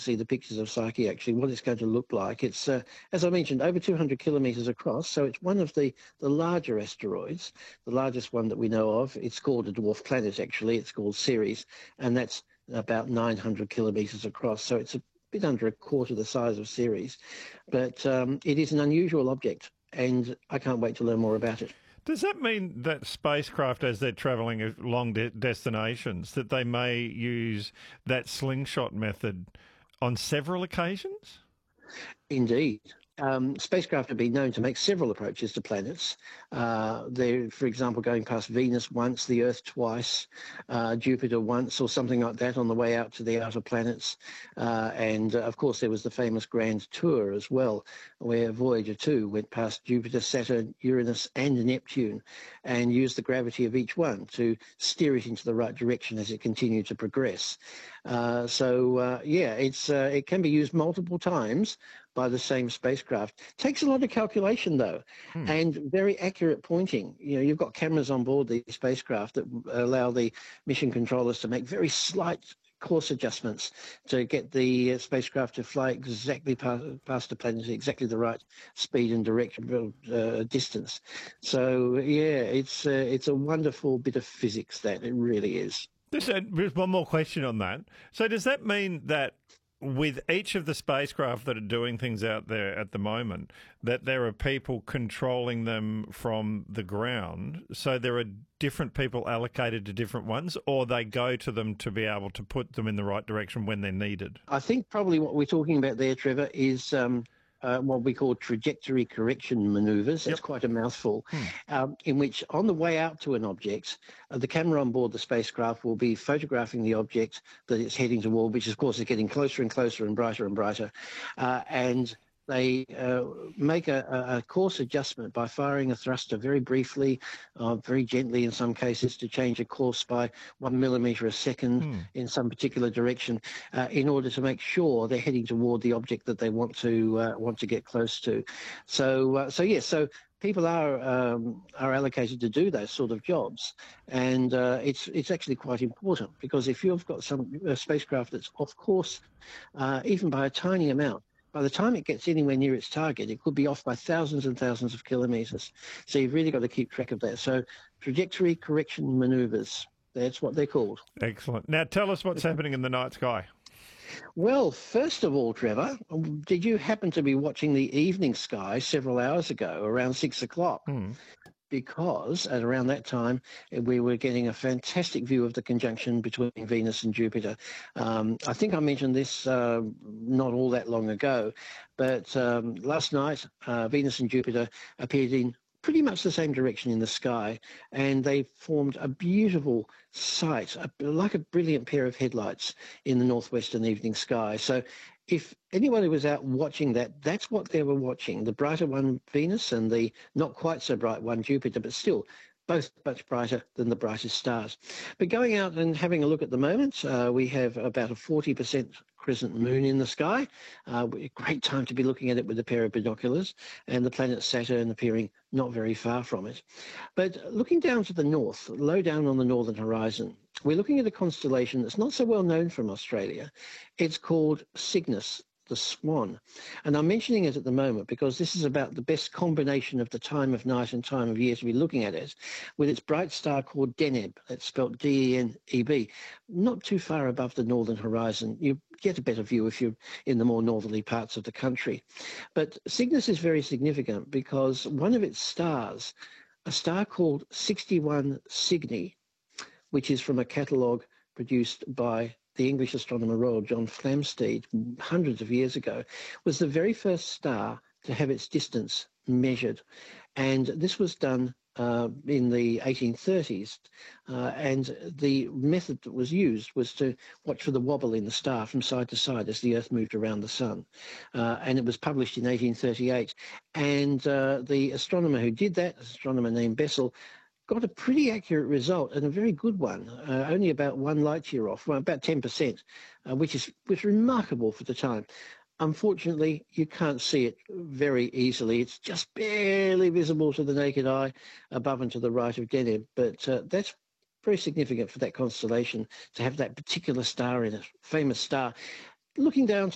see the pictures of Psyche, actually, what it's going to look like. It's, as I mentioned, over 200 kilometres across, so it's one of the larger asteroids, the largest one that we know of. It's called a dwarf planet, actually. It's called Ceres, and that's about 900 kilometres across, so it's a bit under a quarter the size of Ceres. But it is an unusual object, and I can't wait to learn more about it. Does that mean that spacecraft, as they're travelling long destinations, that they may use that slingshot method on several occasions? Indeed. Spacecraft have been known to make several approaches to planets. They're, for example, going past Venus once, the Earth twice, Jupiter once, or something like that on the way out to the outer planets. And, of course, there was the famous Grand Tour as well, where Voyager 2 went past Jupiter, Saturn, Uranus, and Neptune, and used the gravity of each one to steer it into the right direction as it continued to progress. It can be used multiple times by the same spacecraft. Takes a lot of calculation, though, and very accurate pointing. You know, you've got cameras on board the spacecraft that allow the mission controllers to make very slight course adjustments to get the spacecraft to fly exactly past the planet, exactly the right speed and direction, distance. So, yeah, it's a wonderful bit of physics, that it really is. Just one more question on that. So does that mean that with each of the spacecraft that are doing things out there at the moment, that there are people controlling them from the ground, so there are different people allocated to different ones, or they go to them to be able to put them in the right direction when they're needed? I think probably what we're talking about there, Trevor, is what we call trajectory correction manoeuvres. That's quite a mouthful, in which on the way out to an object, the camera on board the spacecraft will be photographing the object that it's heading toward, which of course is getting closer and closer and brighter and brighter. And they make a course adjustment by firing a thruster very briefly, very gently in some cases, to change a course by 1 millimetre a second in some particular direction, in order to make sure they're heading toward the object that they want to get close to. So people are allocated to do those sort of jobs, and it's actually quite important, because if you've got some spacecraft that's off course, even by a tiny amount, by the time it gets anywhere near its target, it could be off by thousands and thousands of kilometres. So you've really got to keep track of that. So trajectory correction manoeuvres, that's what they're called. Excellent. Now tell us what's happening in the night sky. Well, first of all, Trevor, did you happen to be watching the evening sky several hours ago, around 6 o'clock? Because at around that time, we were getting a fantastic view of the conjunction between Venus and Jupiter. I think I mentioned this not all that long ago, but last night, Venus and Jupiter appeared in pretty much the same direction in the sky, and they formed a beautiful sight, like a brilliant pair of headlights in the northwestern evening sky. So if anybody was out watching that, that's what they were watching, the brighter one Venus and the not quite so bright one Jupiter, but still both much brighter than the brightest stars. But going out and having a look at the moment, we have about a 40% crescent moon in the sky. A great time to be looking at it with a pair of binoculars, and the planet Saturn appearing not very far from it. But looking down to the north, low down on the northern horizon, we're looking at a constellation that's not so well known from Australia. It's called Cygnus, the Swan. And I'm mentioning it at the moment because this is about the best combination of the time of night and time of year to be looking at it, with its bright star called Deneb. That's spelled D-E-N-E-B, not too far above the northern horizon. You get a better view if you're in the more northerly parts of the country. But Cygnus is very significant because one of its stars, a star called 61 Cygni, which is from a catalogue produced by the English astronomer Royal John Flamsteed hundreds of years ago, was the very first star to have its distance measured. And this was done in the 1830s. And the method that was used was to watch for the wobble in the star from side to side as the Earth moved around the sun. And it was published in 1838. And the astronomer who did that, an astronomer named Bessel, got a pretty accurate result, and a very good one, only about 1 light year off, well, about 10%, which was remarkable for the time. Unfortunately, you can't see it very easily. It's just barely visible to the naked eye above and to the right of Deneb, but that's very significant for that constellation to have that particular star in it, famous star. Looking down to